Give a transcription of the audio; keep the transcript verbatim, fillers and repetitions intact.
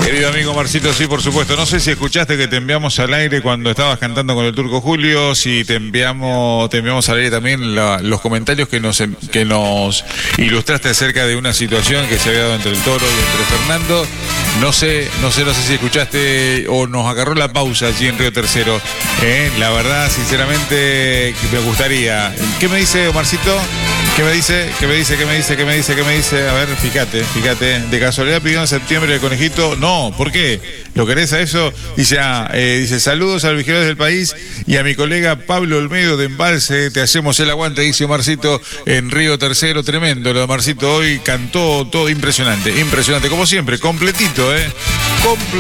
Querido amigo Marcito, sí, por supuesto. No sé si escuchaste que te enviamos al aire cuando estabas cantando con el Turco Julio, si te enviamos, te enviamos al aire también la, los comentarios que nos, que nos ilustraste acerca de una situación que se había dado entre el Toro y entre Fernando. No sé, no sé, no sé si escuchaste o nos agarró la pausa allí en Río Tercero. ¿eh? La verdad, sinceramente, me gustaría. ¿Qué me dice Omarcito? ¿Qué me dice? ¿Qué me dice? ¿Qué me dice? ¿Qué me dice? ¿Qué me dice? A ver, fíjate, fíjate. ¿De casualidad pidió en septiembre el conejito? No, ¿por qué? ¿Lo querés a eso? Dice, ah, eh, dice, saludos al vigilante del país y a mi colega Pablo Olmedo de Embalse. Te hacemos el aguante, dice Omarcito, en Río Tercero. Tremendo lo de Omarcito hoy. Cantó todo impresionante, impresionante. Como siempre, completito, ¿eh? Completito.